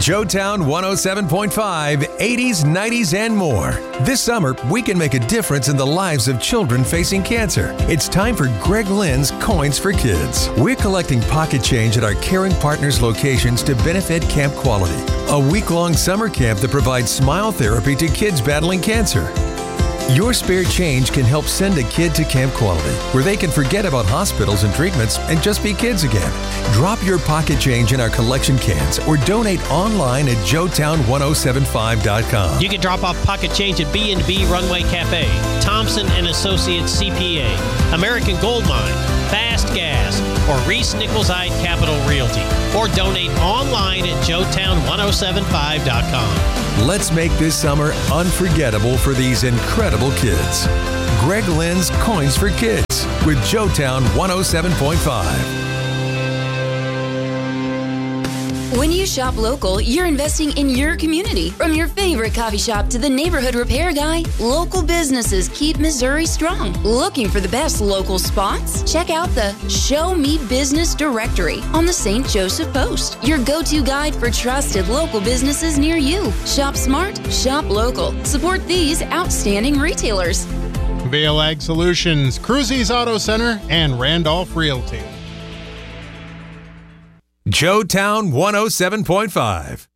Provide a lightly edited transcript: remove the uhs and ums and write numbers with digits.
Joetown 107.5, 80s, 90s, and more. This summer, we can make a difference in the lives of children facing cancer. It's time for Greg Lynn's Coins for Kids. We're collecting pocket change at our Caring Partners locations to benefit Camp Quality, a week-long summer camp that provides smile therapy to kids battling cancer. Your spare change can help send a kid to Camp Quality, where they can forget about hospitals and treatments and just be kids again. Drop your pocket change in our collection cans or donate online at joetown1075.com. You can drop off pocket change at B&B Runway Cafe, Thompson & Associates CPA, American Gold Mine, Fast Gas, or Reese Nichols Ide Capital Realty, or donate online at joetown1075.com. Let's make this summer unforgettable for these incredible kids. Greg Lynn's Coins for Kids with Joetown 107.5. When you shop local, you're investing in your community. From your favorite coffee shop to the neighborhood repair guy, local businesses keep Missouri strong. Looking for the best local spots? Check out the Show Me Business Directory on the St. Joseph Post, your go-to guide for trusted local businesses near you. Shop smart, shop local. Support these outstanding retailers. Vail Ag Solutions, Cruzy's Auto Center, and Randolph Realty. Joetown 107.5.